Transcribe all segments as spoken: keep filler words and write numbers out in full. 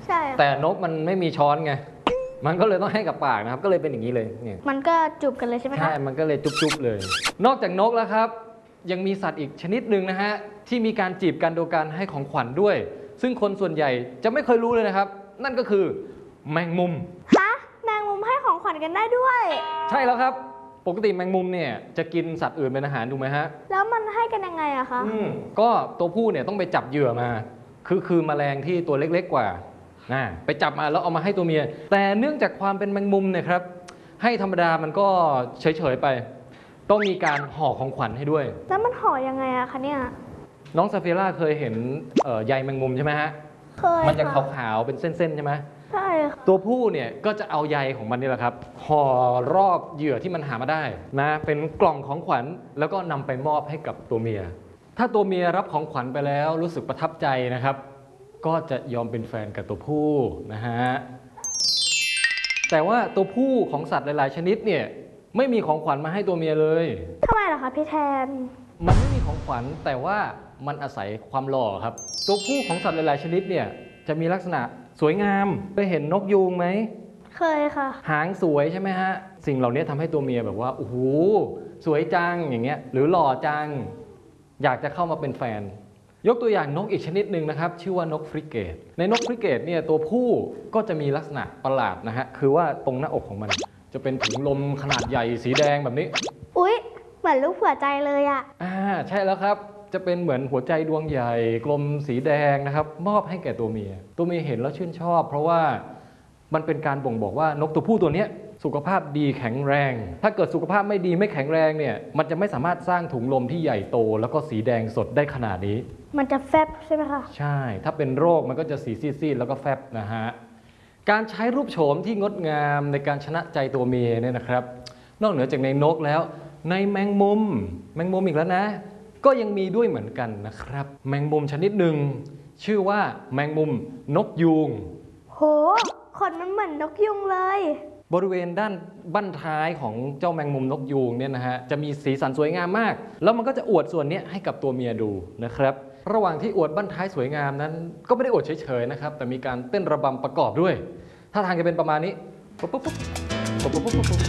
ใช่แต่นกมันไม่มีช้อนไงมันก็เลยต้องให้กับปากนะครับก็เลยเป็นอย่างนี้เลยเนี่ยมันก็จูบกันเลยใช่ไหมคะใช่มันก็เลยจุ๊บๆเลย นอกจากนกแล้วครับยังมีสัตว์อีกชนิดหนึ่งนะฮะที่มีการจีบกันโดยการให้ของขวัญด้วยซึ่งคนส่วนใหญ่จะไม่เคยรู้เลยนะครับนั่นก็คือแมงมุมฮะแมงมุมให้ของขวัญกันได้ด้วยใช่แล้วครับปกติแมงมุมเนี่ยจะกินสัตว์อื่นเป็นอาหารถูกไหมฮะแล้วมันให้กันยังไงอะคะอืมก็ตัวผู้เนี่ยต้องไปจับเหยื่อมาคือคือแมลงที่ตัวเล็กๆกว่านะไปจับมาแล้วเอามาให้ตัวเมียแต่เนื่องจากความเป็นแมงมุมเนี่ยครับให้ธรรมดามันก็เฉยๆไปต้องมีการห่อของขวัญให้ด้วยแล้วมันห่อยังไงอะคะเนี่ยน้องซาเฟียร่าเคยเห็นใยแมงมุมใช่ไหมฮะเคยมันจะขาวๆเป็นเส้นๆใช่ไหมใช่ค่ะตัวผู้เนี่ยก็จะเอาใยของมันนี่แหละครับห่อรอบเหยื่อที่มันหามาได้นะเป็นกล่องของขวัญแล้วก็นำไปมอบให้กับตัวเมียถ้าตัวเมียรับของขวัญไปแล้วรู้สึกประทับใจนะครับก็จะยอมเป็นแฟนกับตัวผู้นะฮะแต่ว่าตัวผู้ของสัตว์หลายๆชนิดเนี่ยไม่มีของขวัญมาให้ตัวเมียเลยทำไมล่ะคะพี่แทนมันไม่มีของขวัญแต่ว่ามันอาศัยความหล่อครับตัวผู้ของสัตว์หลายๆชนิดเนี่ยจะมีลักษณะสวยงามเคยเห็นนกยูงไหมเคยค่ะหางสวยใช่ไหมฮะสิ่งเหล่านี้ทำให้ตัวเมียแบบว่าโอ้โหสวยจังอย่างเงี้ยหรือหล่อจังอยากจะเข้ามาเป็นแฟนยกตัวอย่างนกอีกชนิดหนึ่งนะครับชื่อว่านกฟริเกตในนกฟริเกตเนี่ยตัวผู้ก็จะมีลักษณะประหลาดนะฮะคือว่าตรงหน้าอกของมันจะเป็นถุงลมขนาดใหญ่สีแดงแบบนี้อุ๊ยเหมือนรูปหัวใจเลยอะอ่าใช่แล้วครับจะเป็นเหมือนหัวใจดวงใหญ่กลมสีแดงนะครับมอบให้แก่ตัวเมียตัวเมียเห็นแล้วชื่นชอบเพราะว่ามันเป็นการบ่งบอกว่านกตัวผู้ตัวนี้สุขภาพดีแข็งแรงถ้าเกิดสุขภาพไม่ดีไม่แข็งแรงเนี่ยมันจะไม่สามารถสร้างถุงลมที่ใหญ่โตแล้วก็สีแดงสดได้ขนาดนี้มันจะแฟบใช่ไหมคะใช่ถ้าเป็นโรคมันก็จะสีซีดๆแล้วก็แฟบนะฮะการใช้รูปโฉมที่งดงามในการชนะใจตัวเมียเนี่ยนะครับนอกเหนือจากในนกแล้วในแมงมุมแมงมุมอีกแล้วนะก็ยังมีด้วยเหมือนกันนะครับแมงมุมชนิดหนึ่งชื่อว่าแมงมุมนกยูงโหขนมันเหมือนนกยูงเลยบริเวณด้านบั้นท้ายของเจ้าแมงมุมนกยูงเนี่ยนะฮะจะมีสีสันสวยงามมากแล้วมันก็จะอวดส่วนนี้ให้กับตัวเมียดูนะครับระหว่างที่อวดบั้นท้ายสวยงามนั้นก็ไม่ได้อวดเฉยๆนะครับแต่มีการเต้นระบำประกอบด้วยท่าทางจะเป็นประมาณนี้ปุ๊บปุ๊บปุ๊บปุ๊บปุ๊บปุ๊บปุ๊บปุ๊บ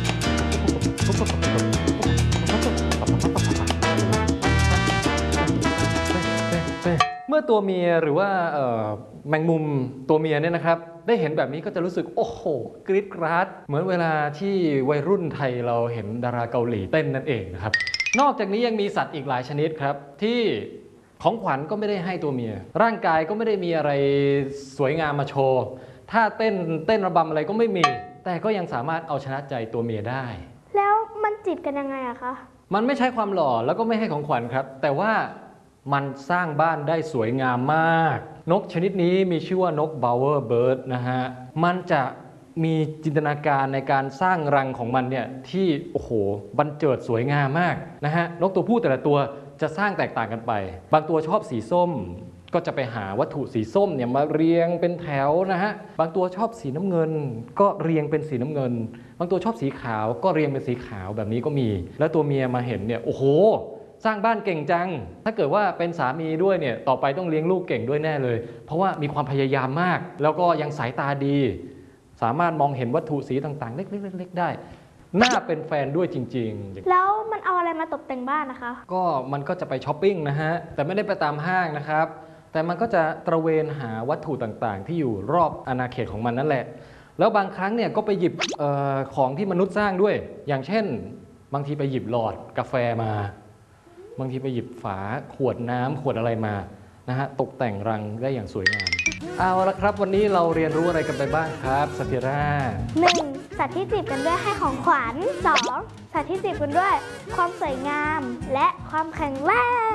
เมื่อตัวเมียหรือว่าแมงมุมตัวเมียเนี่ยนะครับได้เห็นแบบนี้ก็จะรู้สึกโอ้โหกรี๊ดกราดเหมือนเวลาที่วัยรุ่นไทยเราเห็นดาราเกาหลีเต้นนั่นเองนะครับนอกจากนี้ยังมีสัตว์อีกหลายชนิดครับที่ของขวัญก็ไม่ได้ให้ตัวเมียร่างกายก็ไม่ได้มีอะไรสวยงามมาโชว์ถ้าเต้นเต้นระบำอะไรก็ไม่มีแต่ก็ยังสามารถเอาชนะใจตัวเมียได้แล้วมันจีบกันยังไงอะคะมันไม่ใช้ความหล่อแล้วก็ไม่ให้ของขวัญครับแต่ว่ามันสร้างบ้านได้สวยงามมากนกชนิดนี้มีชื่อว่านกบาวเวอร์เบิร์ดนะฮะมันจะมีจินตนาการในการสร้างรังของมันเนี่ยที่โอ้โหบันเจิดสวยงามมากนะฮะนกตัวผู้แต่ละตัวจะสร้างแตกต่างกันไปบางตัวชอบสีส้มก็จะไปหาวัตถุสีส้มเนี่ยมาเรียงเป็นแถวนะฮะบางตัวชอบสีน้ำเงินก็เรียงเป็นสีน้ำเงินบางตัวชอบสีขาวก็เรียงเป็นสีขาวแบบนี้ก็มีแล้วตัวเมียมาเห็นเนี่ยโอ้โหสร้างบ้านเก่งจังถ้าเกิดว่าเป็นสามีด้วยเนี่ยต่อไปต้องเลี้ยงลูกเก่งด้วยแน่เลยเพราะว่ามีความพยายามมากแล้วก็ยังสายตาดีสามารถมองเห็นวัตถุสีต่างๆเล็กๆๆได้น่าเป็นแฟนด้วยจริงๆแล้วมันเอาอะไรมาตกแต่งบ้านนะคะก็มันก็จะไปช้อปปิ้งนะฮะแต่ไม่ได้ไปตามห้างนะครับแต่มันก็จะตระเวนหาวัตถุต่างๆที่อยู่รอบอาณาเขตของมันนั่นแหละแล้วบางครั้งเนี่ยก็ไปหยิบเอ่อของที่มนุษย์สร้างด้วยอย่างเช่นบางทีไปหยิบหลอดกาแฟมาบางทีไปหยิบฝาขวดน้ำขวดอะไรมานะฮะตกแต่งรังได้อย่างสวยงามเอาละครับวันนี้เราเรียนรู้อะไรกันไปบ้างครับซาเฟียร่าหนึ่ง สัตว์ที่จีบกันด้วยให้ของขวัญ สอง สัตว์ที่จีบกันด้วยความสวยงามและความแข็งแรง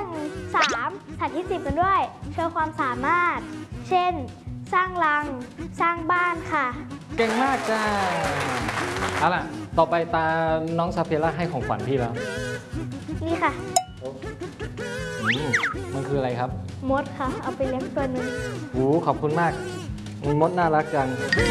สาม สัตว์ที่จีบกันด้วยโชว์ความสามารถเช่นสร้างรังสร้างบ้านค่ะเก่งมากจ้าเอาล่ะต่อไปตาน้องซาเฟียร่าให้ของขวัญพี่แล้วนี่ค่ะมันคืออะไรครับมดค่ะเอาไปเลี้ยงตัวนึงโอ้ขอบคุณมากมดน่ารักจัง